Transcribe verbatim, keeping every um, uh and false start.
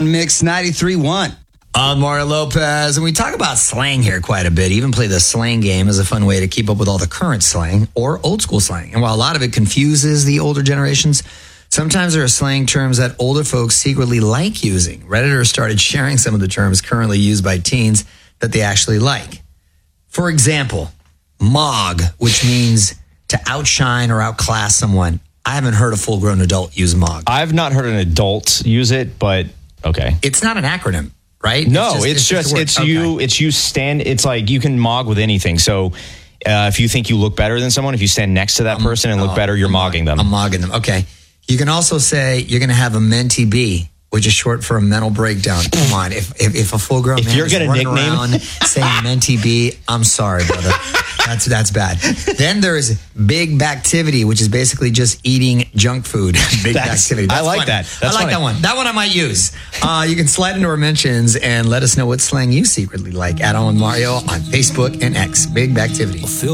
Mix ninety-three point one. I'm Mario Lopez, and we talk about slang here quite a bit. Even play the slang game as a fun way to keep up with all the current slang or old school slang. And while a lot of it confuses the older generations, sometimes there are slang terms that older folks secretly like using. Redditors started sharing some of the terms currently used by teens that they actually like. For example, mog, which means to outshine or outclass someone. I haven't heard a full-grown adult use mog. I've not heard an adult use it, but okay. It's not an acronym. Right? No, it's just, it's, just, it's okay. you, it's you stand, it's like you can mog with anything. So uh, if you think you look better than someone, if you stand next to that um, person and look oh, better, you're I'm mogging them. I'm mogging them. Okay. You can also say you're going to have a mentee B, which is short for a mental breakdown. Come on. If if, if a full grown man you're is gonna running nickname around saying mentee B, I'm sorry, brother. That's that's bad. Then there's big bactivity, which is basically just eating junk food. Big that's, bactivity. That's I like funny. that. That's I like funny. that one. That one I might use. Uh, you can slide into our mentions and let us know what slang you secretly like. Add on Mario on Facebook and X. Big bactivity.